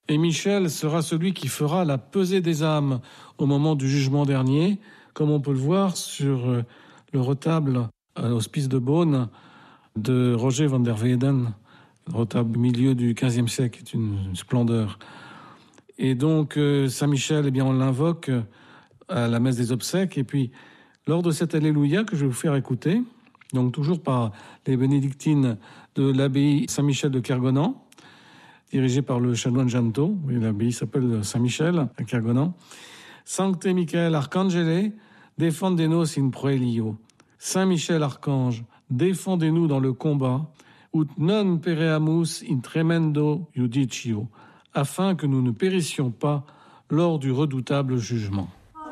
Et Michel sera celui qui fera la pesée des âmes au moment du jugement dernier, comme on peut le voir sur le retable à l'hospice de Beaune de Roger van der Weyden, retable du milieu du XVe siècle, est une splendeur. Et donc, Saint-Michel, eh bien, on l'invoque à la messe des obsèques. Et puis, lors de cet Alléluia que je vais vous faire écouter, donc toujours par les bénédictines de l'abbaye Saint-Michel de Kergonan, dirigée par le chanoine Janto, oui, l'abbaye s'appelle Saint-Michel à Kergonan. Sancte Michael Arcangele, defendenos in proelio. Saint-Michel Archange, défendez-nous dans le combat, ut non pereamus in tremendo judicio, afin que nous ne périssions pas lors du redoutable jugement.